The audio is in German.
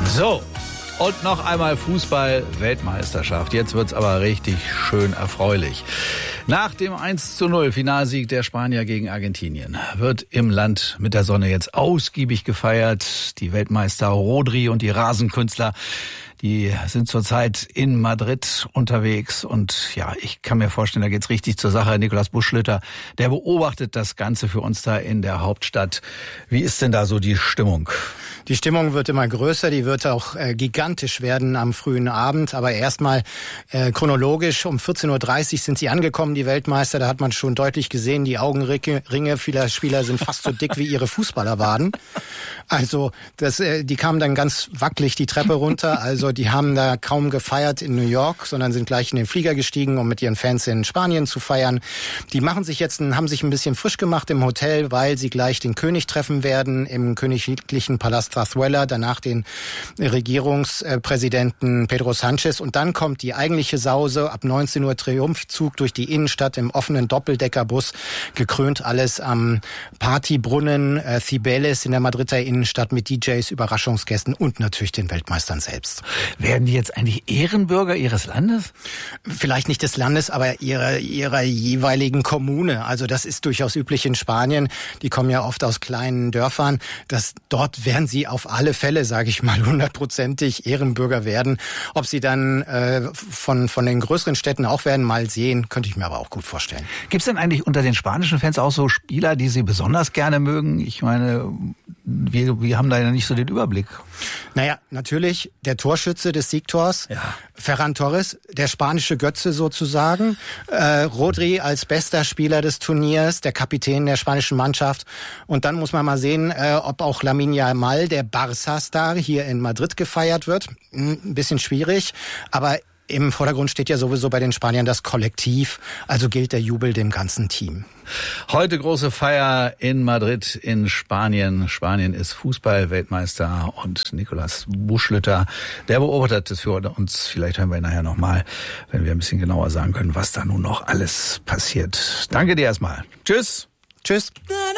So, und noch einmal Fußball-Weltmeisterschaft. Jetzt wird's aber richtig schön erfreulich. Nach dem 1:0 Finalsieg der Spanier gegen Argentinien wird im Land mit der Sonne jetzt ausgiebig gefeiert. Die Weltmeister Rodri und die Rasenkünstler, die sind zurzeit in Madrid unterwegs. Und ja, ich kann mir vorstellen, da geht's richtig zur Sache. Nikolaus Buschlüter, der beobachtet das Ganze für uns da in der Hauptstadt. Wie ist denn da so die Stimmung? Die Stimmung wird immer größer, die wird auch gigantisch werden am frühen Abend. Aber erstmal chronologisch um 14:30 Uhr sind sie angekommen, die Weltmeister. Da hat man schon deutlich gesehen, die Augenringe vieler Spieler sind fast so dick wie ihre Fußballerwaden. Also die kamen dann ganz wackelig die Treppe runter. Also die haben da kaum gefeiert in New York, sondern sind gleich in den Flieger gestiegen, um mit ihren Fans in Spanien zu feiern. Die haben sich ein bisschen frisch gemacht im Hotel, weil sie gleich den König treffen werden im königlichen Palast Zarzuela, danach den Regierungspräsidenten Pedro Sánchez. Und dann kommt die eigentliche Sause. Ab 19 Uhr Triumphzug durch die Innenstadt im offenen Doppeldeckerbus. Gekrönt alles am Partybrunnen Cibeles in der Madrider Innenstadt mit DJs, Überraschungsgästen und natürlich den Weltmeistern selbst. Werden die jetzt eigentlich Ehrenbürger ihres Landes? Vielleicht nicht des Landes, aber ihrer jeweiligen Kommune. Also das ist durchaus üblich in Spanien. Die kommen ja oft aus kleinen Dörfern. Dort werden sie auf alle Fälle, sage ich mal, 100%ig Ehrenbürger werden. Ob sie dann von den größeren Städten auch werden, mal sehen, könnte ich mir aber auch gut vorstellen. Gibt es denn eigentlich unter den spanischen Fans auch so Spieler, die sie besonders gerne mögen? Ich meine, wir haben da ja nicht so den Überblick. Naja, natürlich der Torschütze des Siegtors, ja. Ferran Torres, der spanische Götze sozusagen. Rodri als bester Spieler des Turniers, der Kapitän der spanischen Mannschaft. Und dann muss man mal sehen, ob auch Lamine Yamal, der Barca-Star, hier in Madrid gefeiert wird. Ein bisschen schwierig, aber im Vordergrund steht ja sowieso bei den Spaniern das Kollektiv, also gilt der Jubel dem ganzen Team. Heute große Feier in Madrid in Spanien. Spanien ist Fußball-Weltmeister und Nikolaus Buschlüter, der beobachtet es für uns. Vielleicht hören wir ihn nachher nochmal, wenn wir ein bisschen genauer sagen können, was da nun noch alles passiert. Danke dir erstmal. Tschüss. Tschüss.